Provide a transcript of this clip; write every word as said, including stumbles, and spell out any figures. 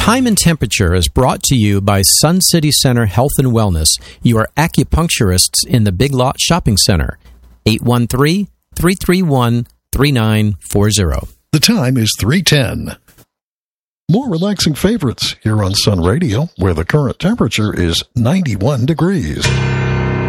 Time and Temperature is brought to you by Sun City Center Health and Wellness, your acupuncturists in the Big Lot Shopping Center. eight one three, three three one, three nine four zero. The time is three ten. More relaxing favorites here on Sun Radio, where the current temperature is ninety-one degrees.